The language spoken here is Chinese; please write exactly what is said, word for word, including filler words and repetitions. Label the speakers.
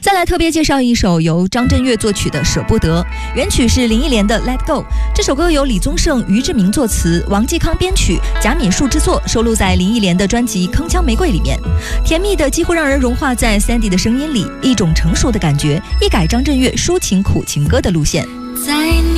Speaker 1: 再来特别介绍一首由张震岳作曲的《舍不得》，原曲是林忆莲的《Let Go》。这首歌由李宗盛、于志明作词，王继康编曲，贾敏树制作，收录在林忆莲的专辑《铿锵玫瑰》里面。甜蜜的几乎让人融化在 Sandy 的声音里，一种成熟的感觉，一改张震岳抒情苦情歌的路线。
Speaker 2: 在你